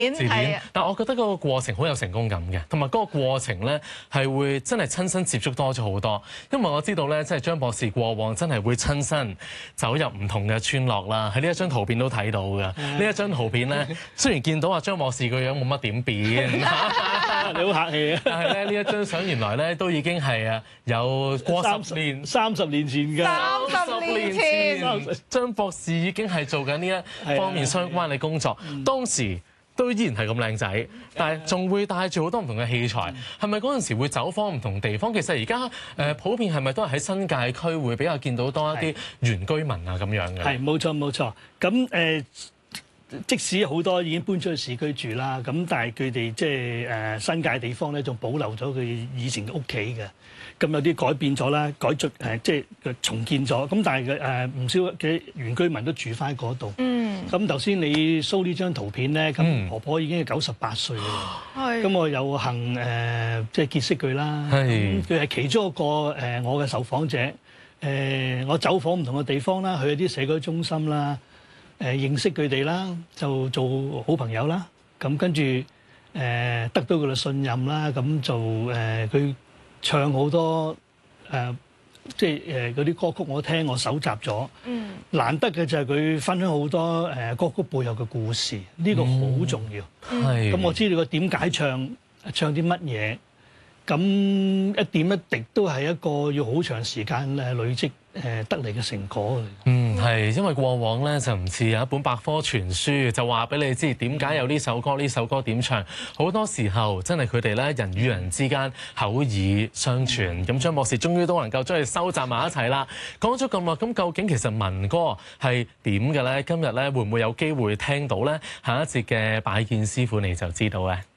係啊，但我覺得嗰個過程好有成功感嘅，同埋嗰個過程咧係會真係親身接觸多咗好多。因為我知道咧，即係張博士過往真係會親身走入唔同嘅村落啦。喺呢一張圖片都睇到嘅。呢一張圖片咧，雖然見到張博士個樣冇乜點變，你好客氣啊！但係咧呢一張相原來咧都已經係有過30年前㗎。30年前，張博士已經係做緊呢一方面相關嘅工作。當時都依然係咁靚仔，但係仲會帶住好多唔同嘅器材。係咪嗰陣時會走訪唔同地方？其實而家普遍係咪都係喺新界區會比較見到多一啲原居民啊咁樣嘅？係冇錯冇錯。咁即使好多已經搬出去市區住啦，咁但係佢哋即係新界地方咧，仲保留咗佢以前嘅屋企嘅。咁有啲改變咗啦，即係重建咗。咁但係唔少嘅原居民都住翻嗰度。咁頭先你 show 呢張圖片咧，咁婆婆已經係98歲啦。咁我有幸即係結識佢啦。佢係其中一個我嘅受訪者。我走訪唔同嘅地方啦，去一啲社區中心啦，認識佢哋啦，就做好朋友啦。咁跟住得到佢嘅信任啦，咁就佢唱好多即係嗰啲歌曲我聽，我搜集咗。難得嘅就係佢分享好多歌曲背後嘅故事，呢個好重要。咁我知道佢點解唱啲乜嘢，咁一點一滴都係一個要好長時間累積得嚟嘅成果。係因為過往咧就唔似有一本百科全書，就話俾你知點解有呢首歌點唱。好多時候真係佢哋咧人與人之間口耳相傳。咁張博士終於都能夠將佢收集埋一齊啦。講咗咁耐，咁究竟其實民歌係點嘅咧？今日咧會唔會有機會聽到咧？下一節嘅拜見師傅你就知道咧。